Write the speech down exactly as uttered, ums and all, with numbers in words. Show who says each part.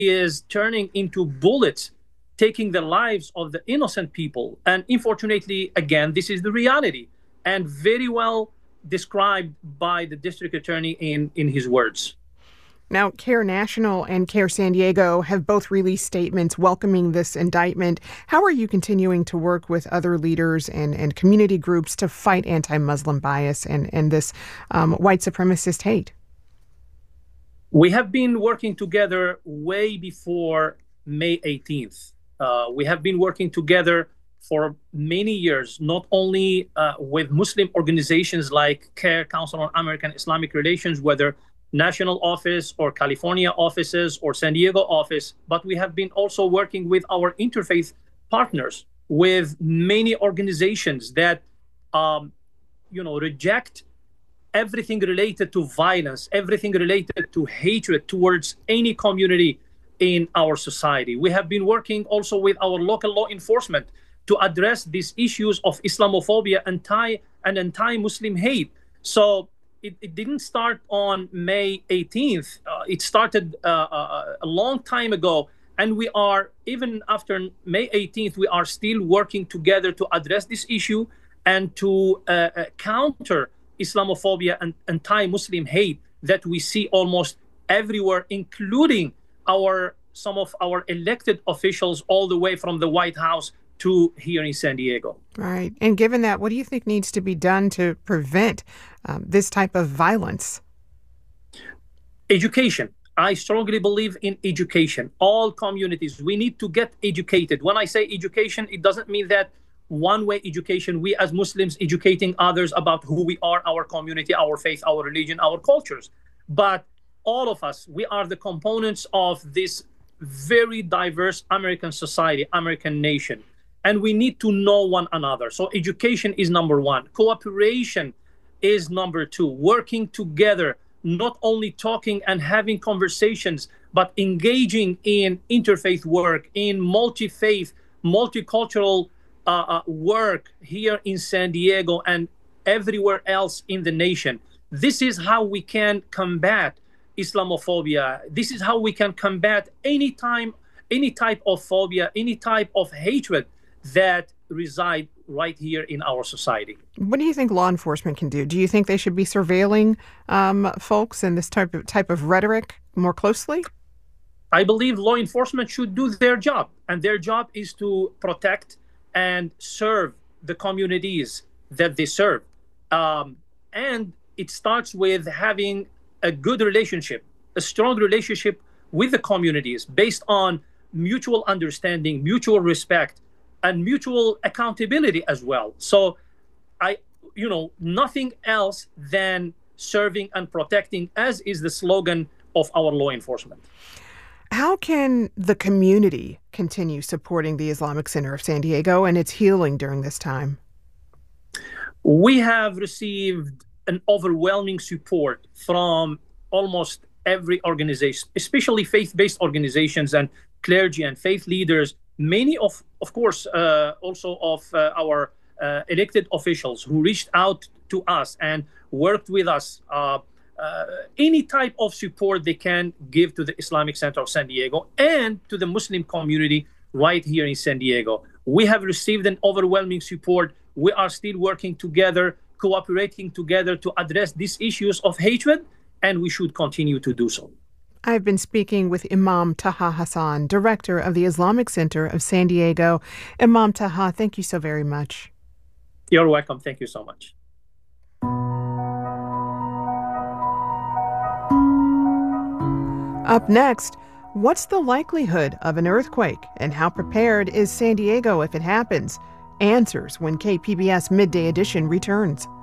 Speaker 1: is turning into bullets, taking the lives of the innocent people. And unfortunately, again, this is the reality, and very well described by the district attorney in, in his words.
Speaker 2: Now, CAIR National and CAIR San Diego have both released statements welcoming this indictment. How are you continuing to work with other leaders and, and community groups to fight anti-Muslim bias and, and this um, white supremacist hate?
Speaker 1: We have been working together way before May eighteenth. Uh, we have been working together for many years, not only uh, with Muslim organizations like CAIR, Council on American Islamic Relations, whether national office or California offices or San Diego office, but we have been also working with our interfaith partners, with many organizations that, um, you know, reject everything related to violence, everything related to hatred towards any community in our society. We have been working also with our local law enforcement to address these issues of Islamophobia anti and anti-Muslim hate. So it, it didn't start on May eighteenth. Uh, it started uh, a, a long time ago. And we are, even after May eighteenth, we are still working together to address this issue and to uh, uh, counter Islamophobia and anti-Muslim hate that we see almost everywhere, including our some of our elected officials all the way from the White House to here in San Diego.
Speaker 2: Right. And given that, what do you think needs to be done to prevent um, this type of violence?
Speaker 1: Education. I strongly believe in education. All communities, we need to get educated. When I say education, it doesn't mean that one-way education, we as Muslims educating others about who we are, our community, our faith, our religion, our cultures. But all of us, we are the components of this very diverse American society, American nation. And we need to know one another. So education is number one. Cooperation is number two. Working together, not only talking and having conversations, but engaging in interfaith work, in multi-faith, multicultural uh, uh, work here in San Diego and everywhere else in the nation. This is how we can combat Islamophobia. This is how we can combat any time, any type of phobia, any type of hatred that reside right here in our society.
Speaker 2: What do you think law enforcement can do? Do you think they should be surveilling um, folks and this type of type of rhetoric more closely?
Speaker 1: I believe law enforcement should do their job, and their job is to protect and serve the communities that they serve. Um, and it starts with having a good relationship, a strong relationship with the communities based on mutual understanding, mutual respect, and mutual accountability as well. So I, you know, nothing else than serving and protecting, as is the slogan of our law enforcement.
Speaker 2: How can the community continue supporting the Islamic Center of San Diego and its healing during this time?
Speaker 1: We have received an overwhelming support from almost every organization, especially faith-based organizations and clergy and faith leaders. Many of, of course, uh, also of uh, our uh, elected officials who reached out to us and worked with us. Uh, uh, any type of support they can give to the Islamic Center of San Diego and to the Muslim community right here in San Diego. We have received an overwhelming support. We are still working together, cooperating together to address these issues of hatred, and we should continue to do so.
Speaker 2: I've been speaking with Imam Taha Hassan, director of the Islamic Center of San Diego. Imam Taha, thank you so very much.
Speaker 1: You're welcome. Thank you so much.
Speaker 2: Up next, what's the likelihood of an earthquake and how prepared is San Diego if it happens? Answers when K P B S Midday Edition returns.